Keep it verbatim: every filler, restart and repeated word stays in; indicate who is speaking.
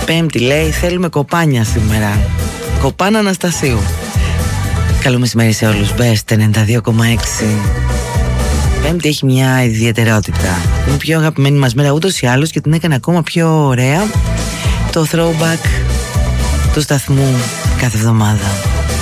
Speaker 1: Πέμπτη λέει θέλουμε κοπάνια σήμερα. Κοπάνα Αναστασίου. Καλό μεσημέρι σε όλους. Best ενενήντα δύο κόμμα έξι. Πέμπτη έχει μια ιδιαιτερότητα. Είναι η πιο αγαπημένη μας μέρα ούτως ή άλλως και την έκανε ακόμα πιο ωραία το throwback του σταθμού κάθε εβδομάδα.